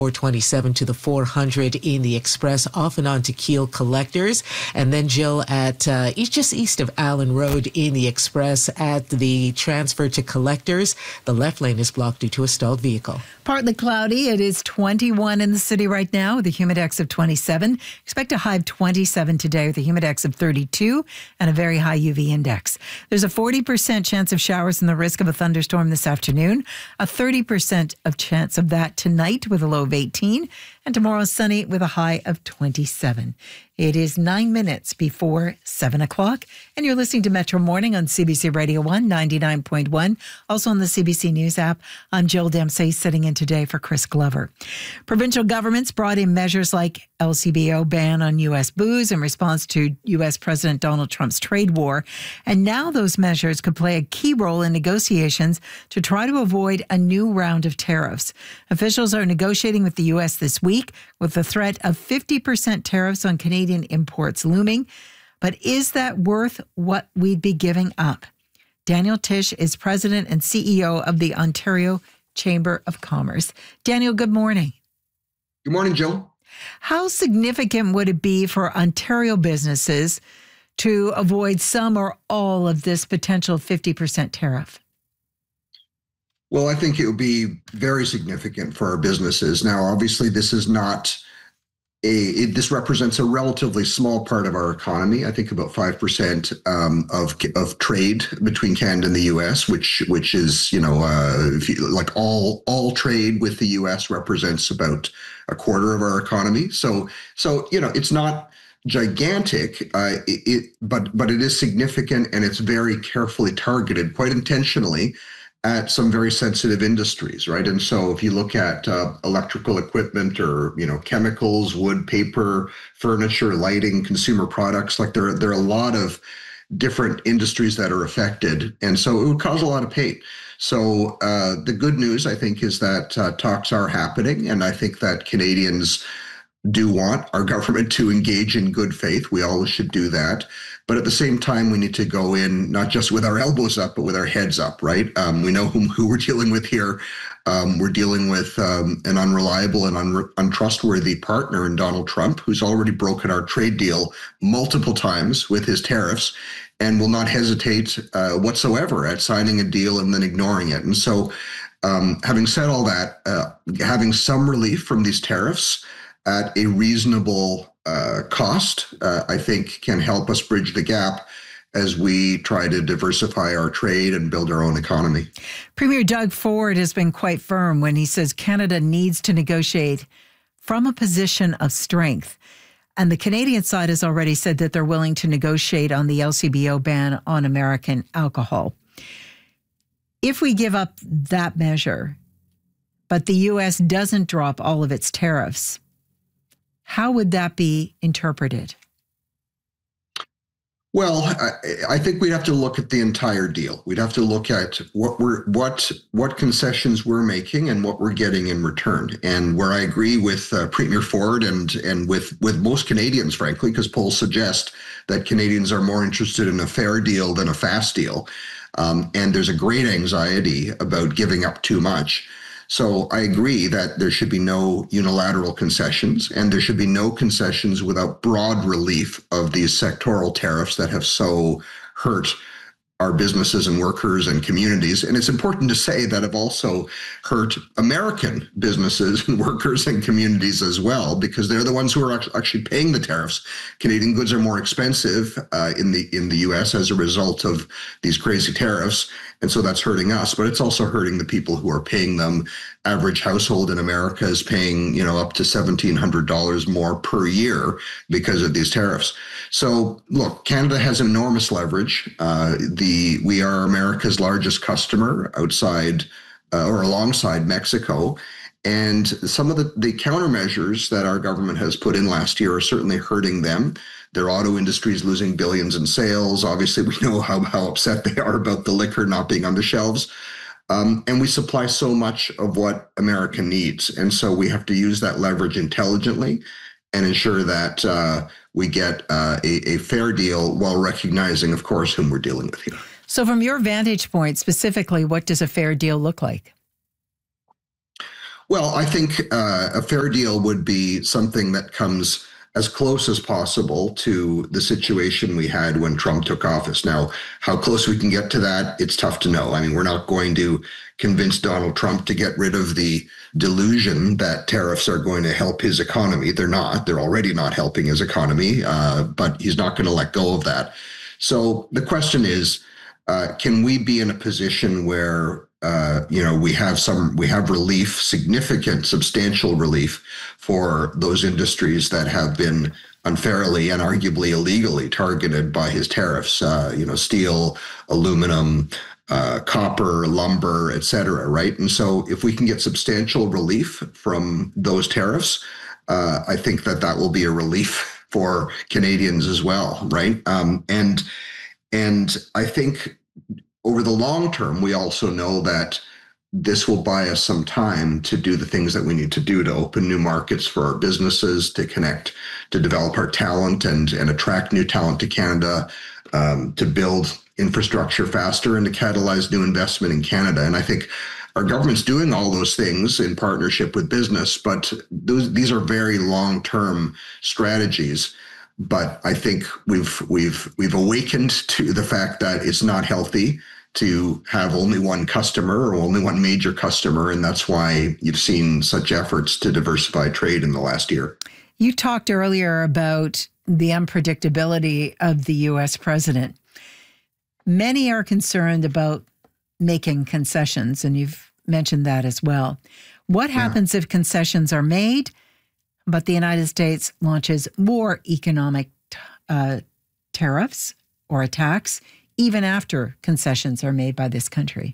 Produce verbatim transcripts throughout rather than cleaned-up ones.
four twenty-seven to the four hundred in the Express, off and on to Kiel Collectors. And then, Jill, at uh, east, just east of Allen Road in the Express at the transfer to Collectors, the left lane is blocked due to a stalled vehicle. Partly cloudy. It is twenty-one in the city right now with a humidex of twenty-seven. Expect a high of twenty-seven today with a humidex of thirty-two and a very high U V index. There's a forty percent chance of showers and the risk of a thunderstorm this afternoon. A thirty percent of chance of that tonight with a low of eighteen. And tomorrow sunny with a high of twenty-seven. It is nine minutes before seven o'clock. And you're listening to Metro Morning on C B C Radio one, ninety-nine point one. Also on the C B C News app. I'm Jill Dempsey, sitting in today for Chris Glover. Provincial governments brought in measures like L C B O ban on U S booze in response to U S President Donald Trump's trade war. And now those measures could play a key role in negotiations to try to avoid a new round of tariffs. Officials are negotiating with the U S this week with the threat of fifty percent tariffs on Canadian imports looming. But is that worth what we'd be giving up? Daniel Tisch is president and C E O of the Ontario Chamber of Commerce. Daniel, good morning. Good morning, Jill. How significant would it be for Ontario businesses to avoid some or all of this potential fifty percent tariff? Well, I think it would be very significant for our businesses. Now, obviously, this is not a, it, this represents a relatively small part of our economy. I think about five percent um, of of trade between Canada and the U S, which which is, you know, uh, if you, like all all trade with the U S represents about a quarter of our economy. So, so you know, it's not gigantic, uh, it, it, but but it is significant, and it's very carefully targeted, quite intentionally, at some very sensitive industries, right? And so if you look at uh, electrical equipment or, you know, chemicals, wood, paper, furniture, lighting, consumer products, like there, there are a lot of different industries that are affected. And so it would cause a lot of pain. So uh, the good news, I think, is that uh, talks are happening. And I think that Canadians do want our government to engage in good faith. We always should do that. But at the same time, we need to go in not just with our elbows up, but with our heads up, right? Um, we know who, who we're dealing with here. Um, we're dealing with um, an unreliable and un- untrustworthy partner in Donald Trump, who's already broken our trade deal multiple times with his tariffs and will not hesitate uh, whatsoever at signing a deal and then ignoring it. And so um, having said all that, uh, having some relief from these tariffs at a reasonable uh, cost, uh, I think can help us bridge the gap as we try to diversify our trade and build our own economy. Premier Doug Ford has been quite firm when he says Canada needs to negotiate from a position of strength. And the Canadian side has already said that they're willing to negotiate on the L C B O ban on American alcohol. If we give up that measure, but the U S doesn't drop all of its tariffs, how would that be interpreted? Well, I, I think we'd have to look at the entire deal. We'd have to look at what we're what what concessions we're making and what we're getting in return. And where I agree with uh, Premier Ford and and with with most Canadians, frankly, because polls suggest that Canadians are more interested in a fair deal than a fast deal. Um, and there's a great anxiety about giving up too much. So I agree that there should be no unilateral concessions, and there should be no concessions without broad relief of these sectoral tariffs that have so hurt our businesses and workers and communities. And it's important to say that have also hurt American businesses and workers and communities as well, because they're the ones who are actually paying the tariffs. Canadian goods are more expensive uh, in the in the U S as a result of these crazy tariffs. And so that's hurting us, but it's also hurting the people who are paying them. Average household in America is paying, you know, up to seventeen hundred dollars more per year because of these tariffs. So look, Canada has enormous leverage. Uh, the we are America's largest customer outside uh, or alongside Mexico. And some of the, the countermeasures that our government has put in last year are certainly hurting them. Their auto industry is losing billions in sales. Obviously, we know how, how upset they are about the liquor not being on the shelves. Um, and we supply so much of what America needs. And so we have to use that leverage intelligently and ensure that uh, we get uh, a, a fair deal while recognizing, of course, whom we're dealing with here. So from your vantage point, specifically, what does a fair deal look like? Well, I think uh, a fair deal would be something that comes as close as possible to the situation we had when Trump took office. Now, how close we can get to that, it's tough to know. I mean, we're not going to convince Donald Trump to get rid of the delusion that tariffs are going to help his economy. They're not. They're already not helping his economy, uh, but he's not going to let go of that. So the question is, uh, can we be in a position where Uh, you know, we have some, we have relief, significant, substantial relief for those industries that have been unfairly and arguably illegally targeted by his tariffs, uh, you know, steel, aluminum, uh, copper, lumber, et cetera, right? And so if we can get substantial relief from those tariffs, uh, I think that that will be a relief for Canadians as well, right? Um, and, and I think over the long term, we also know that this will buy us some time to do the things that we need to do to open new markets for our businesses, to connect, to develop our talent and, and attract new talent to Canada, um, to build infrastructure faster and to catalyze new investment in Canada. And I think our government's doing all those things in partnership with business, but those, these are very long-term strategies. But I think we've we've we've awakened to the fact that it's not healthy to have only one customer or only one major customer, and that's why you've seen such efforts to diversify trade in the last year. You talked earlier about the unpredictability of the U S president. Many are concerned about making concessions, and you've mentioned that as well. What happens yeah. if concessions are made, but the United States launches more economic uh, tariffs or attacks, even after concessions are made by this country?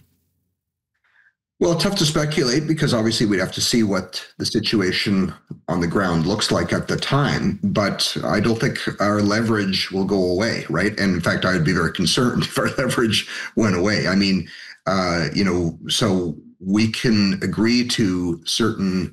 Well, tough to speculate because obviously we'd have to see what the situation on the ground looks like at the time. But I don't think our leverage will go away, right? And in fact, I would be very concerned if our leverage went away. I mean, uh, you know, so we can agree to certain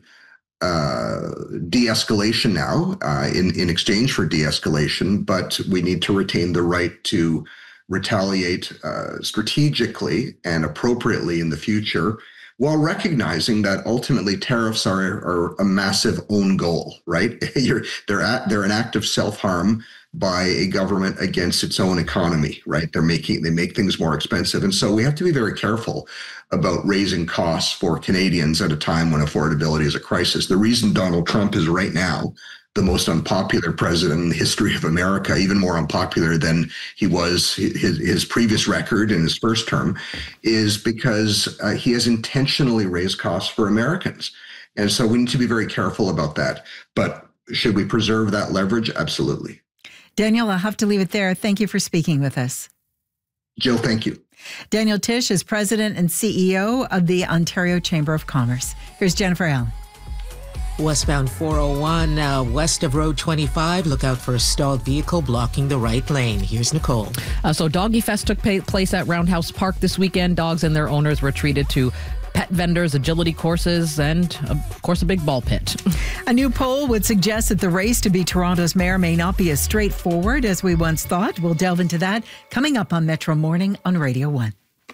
Uh, de-escalation now uh, in, in exchange for de-escalation, but we need to retain the right to retaliate uh, strategically and appropriately in the future, while recognizing that ultimately tariffs are, are a massive own goal, right? You're, they're, at, they're an act of self-harm by a government against its own economy, right? They're making, they make things more expensive. And so we have to be very careful about raising costs for Canadians at a time when affordability is a crisis. The reason Donald Trump is right now the most unpopular president in the history of America, even more unpopular than he was his, his previous record in his first term, is because uh, he has intentionally raised costs for Americans. And so we need to be very careful about that. But should we preserve that leverage? Absolutely. Daniel, I'll have to leave it there. Thank you for speaking with us. Jill, thank you. Daniel Tisch is president and C E O of the Ontario Chamber of Commerce. Here's Jennifer Allen. Westbound four oh one, uh, west of Road twenty-five. Look out for a stalled vehicle blocking the right lane. Here's Nicole. Uh, so Doggy Fest took place at Roundhouse Park this weekend. Dogs and their owners were treated to pet vendors, agility courses, and, of course, a big ball pit. A new poll would suggest that the race to be Toronto's mayor may not be as straightforward as we once thought. We'll delve into that coming up on Metro Morning on Radio one.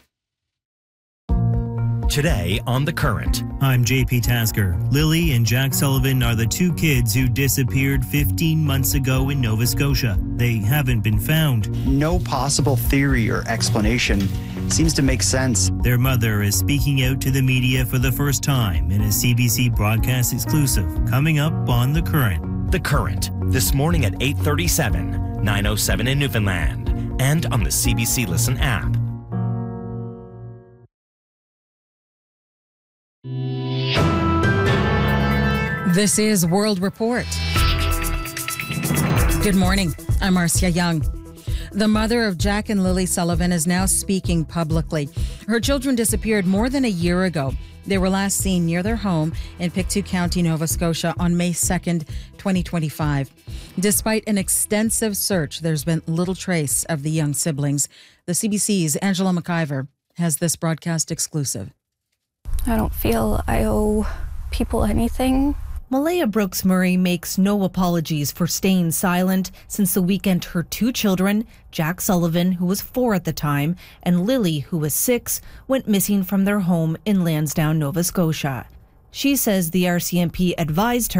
Today on The Current. I'm J P Tasker. Lily and Jack Sullivan are the two kids who disappeared fifteen months ago in Nova Scotia. They haven't been found. No possible theory or explanation seems to make sense. Their mother is speaking out to the media for the first time in a C B C broadcast exclusive coming up on The Current. The Current, this morning at eight thirty-seven, nine oh seven in Newfoundland, and on the C B C Listen app. This is World Report. Good morning. I'm Marcia Young. The mother of Jack and Lily Sullivan is now speaking publicly. Her children disappeared more than a year ago. They were last seen near their home in Pictou County, Nova Scotia on May second, twenty twenty-five. Despite an extensive search, there's been little trace of the young siblings. The C B C's Angela McIver has this broadcast exclusive. I don't feel I owe people anything. Malaya Brooks Murray makes no apologies for staying silent since the weekend her two children, Jack Sullivan, who was four at the time, and Lily, who was six, went missing from their home in Lansdowne, Nova Scotia. She says the R C M P advised her